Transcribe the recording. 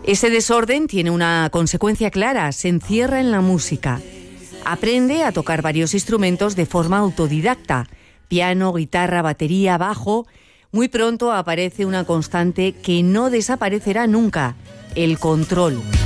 Ese desorden tiene una consecuencia clara, se encierra en la música. Aprende a tocar varios instrumentos de forma autodidacta, piano, guitarra, batería, bajo. Muy pronto aparece una constante que no desaparecerá nunca, el control.